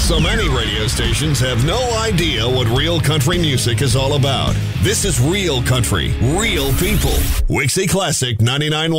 So many radio stations have no idea what real country music is all about. This is real country, real people. Wixie Classic 99.1.